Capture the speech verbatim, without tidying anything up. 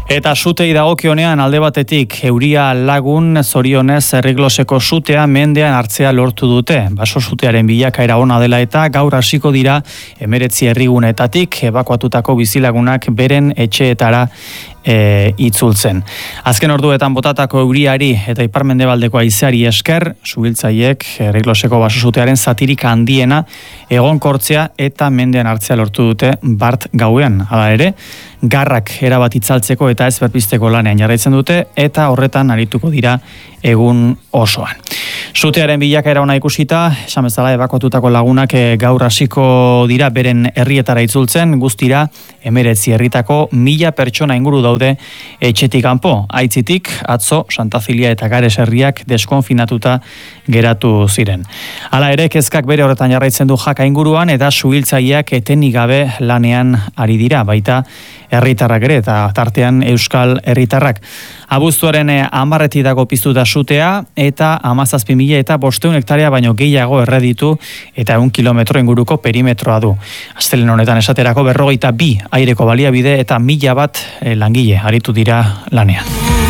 Eta sutei dagokionean alde batetik euria lagun zorionez errigloseko sutea mendean hartzea lortu dute. Baso sutearen bilakaera ona dela eta gaur hasiko dira hemeretzi herrigunetatik ebakuatutako bizilagunak beren etxeetara E, itzultzen. Azken orduetan botatako euriari eta iparmendebaldeko haizeari esker, suhiltzaiek errigloseko basosutearen zatirik handiena egonkortzea eta mendean hartzea lortu dute bart gauean. Hala ere, garrak erabat itzaltzeko eta ez berpizteko lanean jarraitzen dute eta horretan arituko dira egun osoan. Sutearen bilakaera ona ikusita, esan bezala ebakuatutako lagunak e, gaur hasiko dira beren herrietara itzultzen, guztira hemeretzi herritako mila pertsona inguru daude etxetik kanpo. Aitzitik, atzo, Santa Zilia eta Gares herriak deskonfinatuta geratu ziren. Hala ere, kezkak bere horretan jarraitzen du Jaka inguruan eta suhiltzaileak etenik gabe lanean ari dira, baita herritarrak ere eta tartean euskal herritarrak. Abuztuaren hamarretidako piztuta sutea eta hamazazpi mila eta bosteun hektarea baino gehiago erreditu eta ehun kilometro inguruko perimetroa du. Astelehen honetan esaterako berrogeita bi aireko baliabide eta mila bat langile aritu dira lanean.